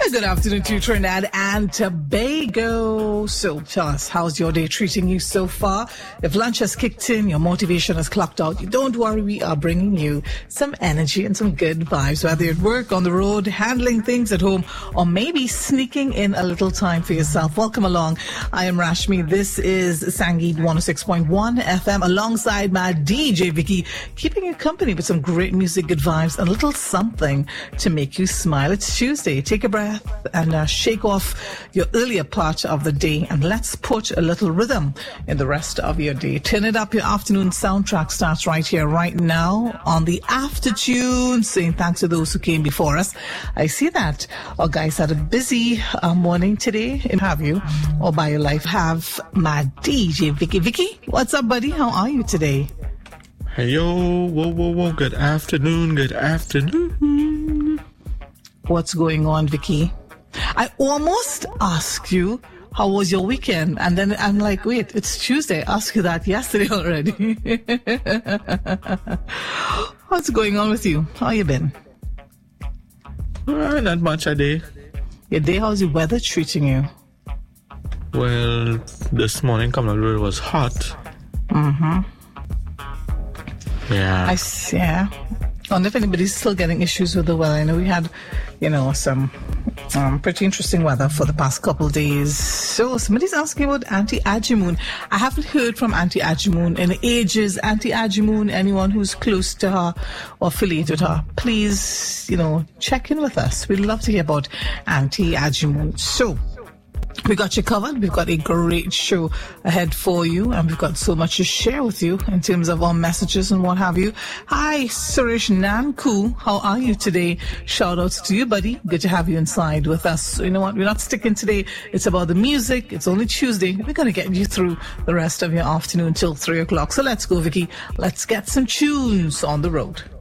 Good afternoon to you, Trinidad and Tobago. So tell us, how's your day treating you so far? If lunch has kicked in, your motivation has clocked out, don't worry, we are bringing you some energy and some good vibes, whether you're at work, on the road, handling things at home, or maybe sneaking in a little time for yourself. Welcome along. I am Rashmi. This is Sangeet 106.1 FM alongside my DJ Vicky, keeping you company with some great music, good vibes, and a little something to make you smile. It's Tuesday. Take a breath and shake off your earlier part of the day, and let's put a little rhythm in the rest of your day. Turn it up. Your afternoon soundtrack starts right here, right now on the After Tune, saying thanks to those who came before us. I see that our guys had a busy morning today. Have you, or by your life, have my DJ Vicky. Vicky, what's up, buddy? How are you today? Hey, yo, whoa, good afternoon. What's going on, Vicky? I almost asked you, how was your weekend? And then I'm like, wait, it's Tuesday. I asked you that yesterday already. What's going on with you? How you been? Not much a day. Your day, how's the weather treating you? Well, this morning coming out, it was hot. Mm-hmm. Yeah. I wonder if anybody's still getting issues with the weather. I know we had, some pretty interesting weather for the past couple of days. So somebody's asking about Auntie Ajimun. I haven't heard from Auntie Ajimun in ages. Auntie Ajimun, anyone who's close to her or affiliated with her, please, check in with us. We'd love to hear about Auntie Ajimun. So we got you covered. We've got a great show ahead for you, and we've got so much to share with you in terms of our messages and what have you. Hi, Suresh Nanku. How are you today? Shout outs to you, buddy. Good to have you inside with us. So you know what? We're not sticking today. It's about the music. It's only Tuesday. We're going to get you through the rest of your afternoon till 3 o'clock. So let's go, Vicky. Let's get some tunes on the road.